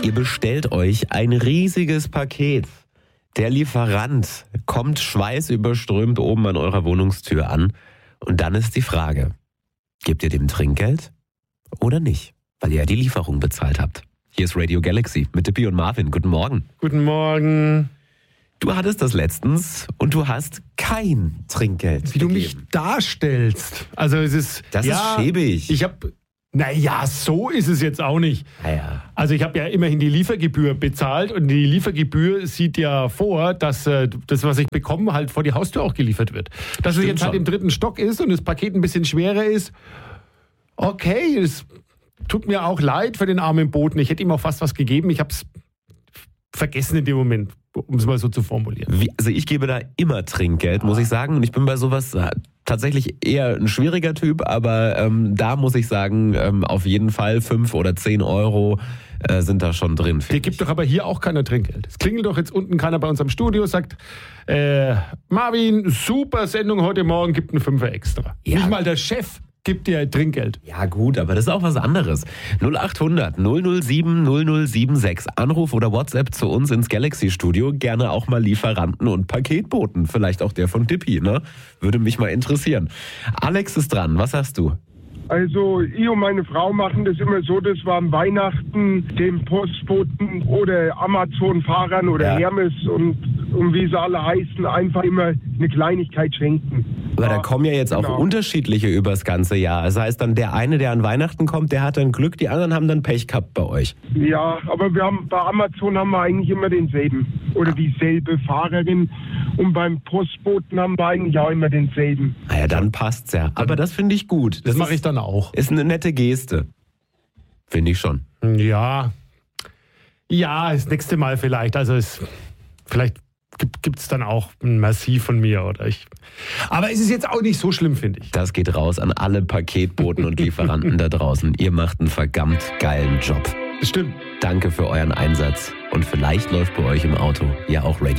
Ihr bestellt euch ein riesiges Paket. Der Lieferant kommt schweißüberströmt oben an eurer Wohnungstür an. Und dann ist die Frage, gebt ihr dem Trinkgeld oder nicht? Weil ihr ja die Lieferung bezahlt habt. Hier ist Radio Galaxy mit Dippy und Marvin. Guten Morgen. Guten Morgen. Du hattest das letztens und du hast kein Trinkgeld Wie du gegeben. mich darstellst. Also es ist... Das ist schäbig. Ich habe... Naja, so ist es jetzt auch nicht. Naja. Also ich habe ja immerhin die Liefergebühr bezahlt und die Liefergebühr sieht ja vor, dass das, was ich bekomme, halt vor die Haustür auch geliefert wird. Dass es jetzt halt im 3. Stock ist und das Paket ein bisschen schwerer ist, okay, es tut mir auch leid für den armen Boten. Ich hätte ihm auch fast was gegeben. Ich habe es vergessen in dem Moment, um es mal so zu formulieren. Also ich gebe da immer Trinkgeld, muss ich sagen. Und ich bin bei sowas tatsächlich eher ein schwieriger Typ, aber da muss ich sagen, auf jeden Fall 5 oder 10 Euro sind da schon drin. Dir gibt doch aber hier auch keiner Trinkgeld. Es klingelt doch jetzt unten keiner bei uns am Studio, sagt, Marvin, super Sendung heute Morgen, gibt einen Fünfer extra. Ja. Nicht mal der Chef gibt dir Trinkgeld. Ja gut, aber das ist auch was anderes. 0800 007 0076. Anruf oder WhatsApp zu uns ins Galaxy-Studio. Gerne auch mal Lieferanten und Paketboten. Vielleicht auch der von Dippy, ne? Würde mich mal interessieren. Alex ist dran. Was sagst du? Also ich und meine Frau machen das immer so, dass wir am Weihnachten dem Postboten oder Amazon-Fahrern oder Hermes und wie sie alle heißen, einfach immer eine Kleinigkeit schenken. Aber da kommen ja jetzt auch genau. unterschiedliche übers ganze Jahr. Das heißt dann, der eine, der an Weihnachten kommt, der hat dann Glück, die anderen haben dann Pech gehabt bei euch. Ja, aber bei Amazon haben wir eigentlich immer denselben oder dieselbe Fahrerin und beim Postboten haben wir eigentlich auch immer denselben. Naja, dann passt's ja. Aber das finde ich gut. Das mache ich dann auch. Ist eine nette Geste. Finde ich schon. Ja, das nächste Mal vielleicht. Also vielleicht gibt es dann auch ein Merci von mir. Aber es ist jetzt auch nicht so schlimm, finde ich. Das geht raus an alle Paketboten und Lieferanten da draußen. Ihr macht einen verdammt geilen Job. Das stimmt. Danke für euren Einsatz. Und vielleicht läuft bei euch im Auto ja auch Radio